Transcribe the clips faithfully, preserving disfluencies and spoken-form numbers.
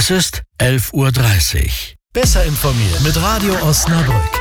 Es ist elf Uhr dreißig. Besser informiert mit Radio Osnabrück.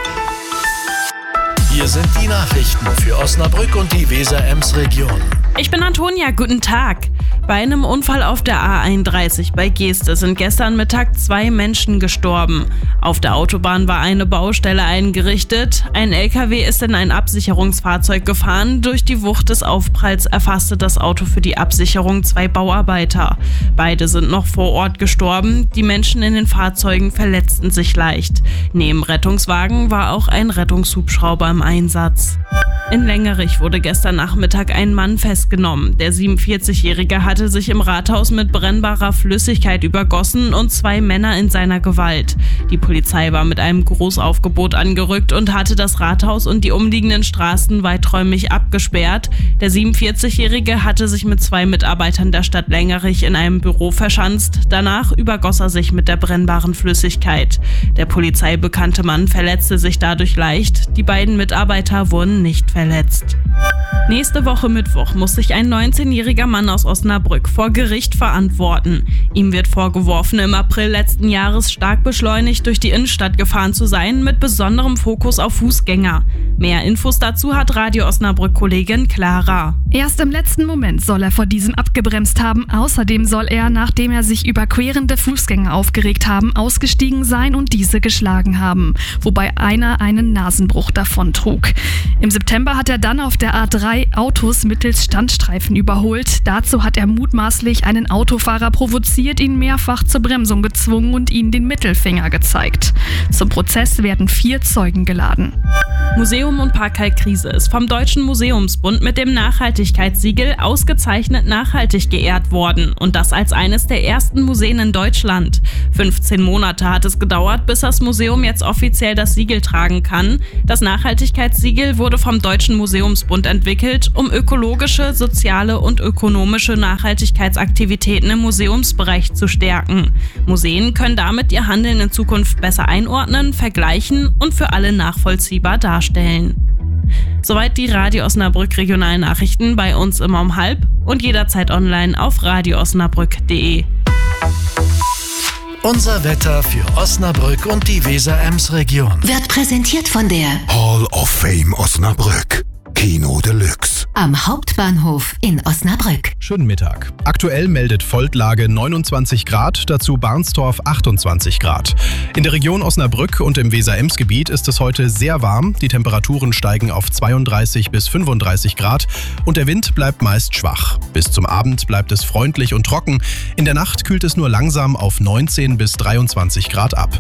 Hier sind die Nachrichten für Osnabrück und die Weser-Ems-Region. Ich bin Antonia, guten Tag. Bei einem Unfall auf der A einunddreißig bei Geeste sind gestern Mittag zwei Menschen gestorben. Auf der Autobahn war eine Baustelle eingerichtet. Ein L K W ist in ein Absicherungsfahrzeug gefahren. Durch die Wucht des Aufpralls erfasste das Auto für die Absicherung zwei Bauarbeiter. Beide sind noch vor Ort gestorben. Die Menschen in den Fahrzeugen verletzten sich leicht. Neben Rettungswagen war auch ein Rettungshubschrauber im Einsatz. In Lengerich wurde gestern Nachmittag ein Mann festgenommen. Der siebenundvierzigjährige hatte sich im Rathaus mit brennbarer Flüssigkeit übergossen und zwei Männer in seiner Gewalt. Die Polizei war mit einem Großaufgebot angerückt und hatte das Rathaus und die umliegenden Straßen weiträumig abgesperrt. Der siebenundvierzigjährige hatte sich mit zwei Mitarbeitern der Stadt Lengerich in einem Büro verschanzt. Danach übergoss er sich mit der brennbaren Flüssigkeit. Der polizeibekannte Mann verletzte sich dadurch leicht. Die beiden Mitarbeiter wurden nicht verletzt. Verletzt. Nächste Woche Mittwoch muss sich ein neunzehnjähriger Mann aus Osnabrück vor Gericht verantworten. Ihm wird vorgeworfen, im April letzten Jahres stark beschleunigt durch die Innenstadt gefahren zu sein, mit besonderem Fokus auf Fußgänger. Mehr Infos dazu hat Radio Osnabrück-Kollegin Clara. Erst im letzten Moment soll er vor diesem abgebremst haben. Außerdem soll er, nachdem er sich über querende Fußgänger aufgeregt haben, ausgestiegen sein und diese geschlagen haben, wobei einer einen Nasenbruch davontrug. Im September hat er dann auf der A drei Autos mittels Standstreifen überholt. Dazu hat er mutmaßlich einen Autofahrer provoziert, ihn mehrfach zur Bremsung gezwungen und ihm den Mittelfinger gezeigt. Zum Prozess werden vier Zeugen geladen. Museum und Parkkalk-Krise ist vom Deutschen Museumsbund mit dem Nachhaltigkeitssiegel ausgezeichnet nachhaltig geehrt worden und das als eines der ersten Museen in Deutschland. fünfzehn Monate hat es gedauert, bis das Museum jetzt offiziell das Siegel tragen kann. Das Nachhaltigkeitssiegel wurde vom Deutschen Museumsbund entwickelt, um ökologische, soziale und ökonomische Nachhaltigkeitsaktivitäten im Museumsbereich zu stärken. Museen können damit ihr Handeln in Zukunft besser einordnen, vergleichen und für alle nachvollziehbar darstellen. Soweit die Radio Osnabrück Regionalnachrichten, bei uns immer um halb und jederzeit online auf radio osnabrück punkt de. Unser Wetter für Osnabrück und die Weser-Ems-Region Wird präsentiert von der Hall of Fame Osnabrück. Kino Deluxe. am Hauptbahnhof in Osnabrück. Schönen Mittag. Aktuell meldet Voltlage neunundzwanzig Grad, dazu Barnstorf achtundzwanzig Grad. In der Region Osnabrück und im Weser-Ems-Gebiet ist es heute sehr warm. Die Temperaturen steigen auf zweiunddreißig bis fünfunddreißig Grad und der Wind bleibt meist schwach. Bis zum Abend bleibt es freundlich und trocken. In der Nacht kühlt es nur langsam auf neunzehn bis dreiundzwanzig Grad ab.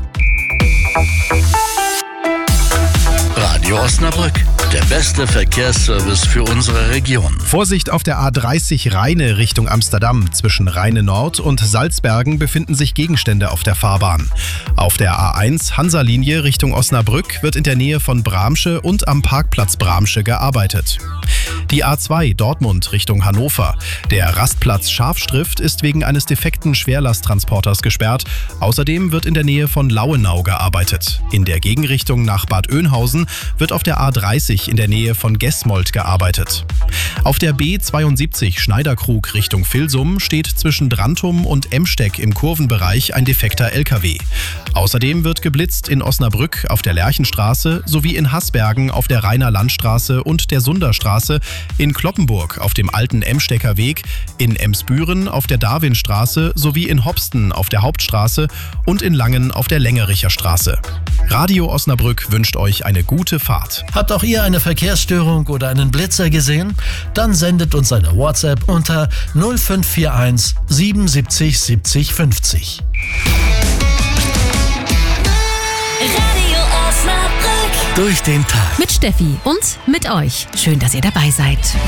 Radio Osnabrück, der beste Verkehrsservice für unsere Region. Vorsicht auf der A dreißig Rheine Richtung Amsterdam. Zwischen Rheine Nord und Salzbergen befinden sich Gegenstände auf der Fahrbahn. Auf der A eins Hansa-Linie Richtung Osnabrück wird in der Nähe von Bramsche und am Parkplatz Bramsche gearbeitet. Die A zwei Dortmund Richtung Hannover. Der Rastplatz Scharfstrift ist wegen eines defekten Schwerlasttransporters gesperrt. Außerdem wird in der Nähe von Lauenau gearbeitet. In der Gegenrichtung nach Bad Oeynhausen wird auf der A dreißig in der Nähe von Gesmold gearbeitet. Auf der B zweiundsiebzig Schneiderkrug Richtung Vilsum steht zwischen Drantum und Emsteck im Kurvenbereich ein defekter L K W. Außerdem wird geblitzt in Osnabrück auf der Lerchenstraße sowie in Haßbergen auf der Rainer Landstraße und der Sunderstraße, in Kloppenburg auf dem alten Emstecker Weg, in Emsbüren auf der Darwinstraße sowie in Hopsten auf der Hauptstraße und in Langen auf der Längericher Straße. Radio Osnabrück wünscht euch eine gute Fahrt. Habt auch ihr eine Verkehrsstörung oder einen Blitzer gesehen? Dann sendet uns eine WhatsApp unter null fünf vier eins siebenundsiebzig siebzig fünfzig. Radio Osnabrück. Durch den Tag. Mit Steffi und mit euch. Schön, dass ihr dabei seid.